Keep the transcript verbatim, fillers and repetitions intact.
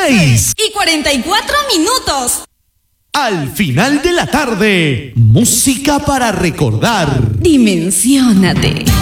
seis y cuarenta y cuatro minutos. Al final de la tarde, música para recordar. Dimensiónate.